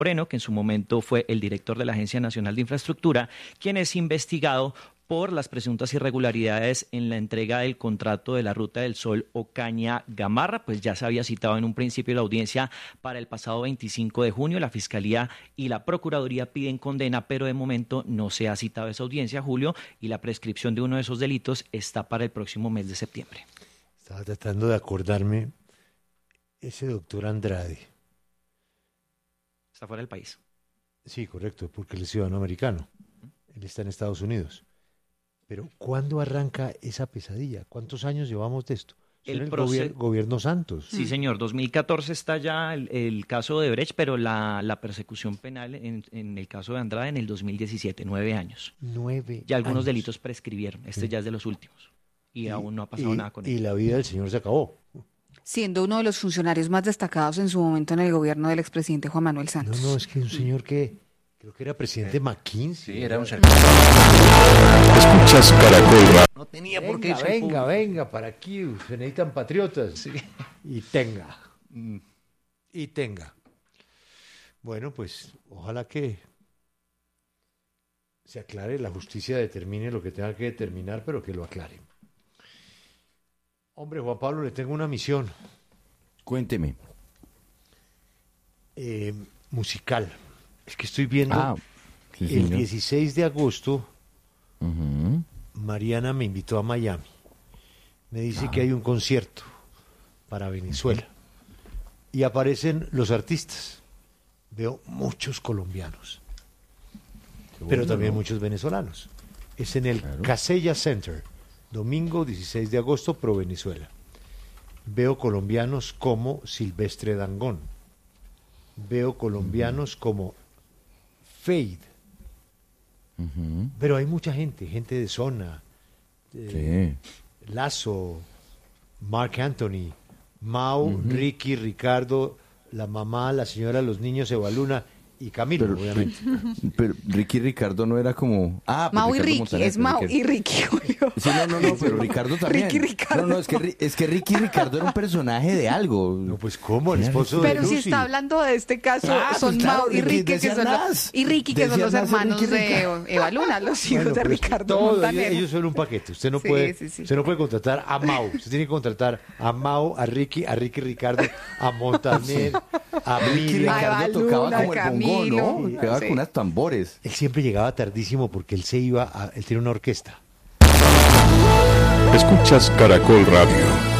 Moreno, que en su momento fue el director de la Agencia Nacional de Infraestructura, quien es investigado por las presuntas irregularidades en la entrega del contrato de la Ruta del Sol Ocaña-Gamarra. Pues ya se había citado en un principio la audiencia para el pasado 25 de junio. La Fiscalía y la Procuraduría piden condena, pero de momento no se ha citado esa audiencia, Julio, y la prescripción de uno de esos delitos está para el próximo mes de septiembre. Estaba tratando de acordarme, ese doctor Andrade. Está fuera del país. Sí, correcto, porque él es ciudadano americano. Él está en Estados Unidos. Pero ¿cuándo arranca esa pesadilla? ¿Cuántos años llevamos de esto? El gobierno Santos. Sí, señor. 2014 está ya el caso de Brecht, pero la persecución penal en el caso de Andrade en el 2017, 9 años. 9 Ya algunos años. delitos prescribieron. Este ya es de los últimos. Y aún no ha pasado nada con él. Y la vida del señor se acabó. Siendo uno de los funcionarios más destacados en su momento en el gobierno del expresidente Juan Manuel Santos. No, es que un señor que creo que era presidente de McKinsey. Sí, era un cercano. Escuchas Caracol Radio. No tenía por qué ser Venga, para aquí, se necesitan patriotas. Sí. Y tenga. Bueno, pues ojalá que se aclare, la justicia determine lo que tenga que determinar, pero que lo aclare. Hombre, Juan Pablo, le tengo una misión. Cuénteme. Musical. Es que estoy viendo Sí, el señor. 16 de agosto, Ujú. Mariana me invitó a Miami. Me dice que hay un concierto para Venezuela. Y aparecen los artistas. Veo muchos colombianos, pero también muchos venezolanos. Es en el Casella Center, domingo 16 de agosto, pro Venezuela. Veo colombianos como Silvestre Dangond. Veo colombianos como Fade. Pero hay mucha gente de Zona, Sí. Lazo, Marc Anthony, Mau, Ricky, Ricardo, la mamá, la señora, los niños, Eva Luna y Camilo, obviamente. Pero Ricky Ricardo no era como... Mau y Ricardo Ricky, Montaner, es Mau Ricky- y Ricky, Julio. Sí, no, pero Ricardo también. Ricky Ricardo. No, es que Ricky Ricardo era un personaje de algo. No, pues ¿cómo? El esposo de Pero si Lucy. está hablando de este caso, Ah, son pues claro, Mau y Ricky, decía que son Nas. que son los Decía Nas de hermanos Ricky de Eva Luna, los hijos Bueno, de pero es que Ricardo todo, Montaner. ellos son un paquete. Usted no Sí, puede, sí. usted no puede contratar a Mau. Usted tiene que contratar a Mau, a Ricky Ricardo, a Montaner, a Ricky Miriam. Eva Ricardo tocaba Luna, como el bongo, Camilo. ¿no? Pegaba Sí. con unas tambores. Él siempre llegaba tardísimo porque él él tiene una orquesta. Escuchas Caracol Radio.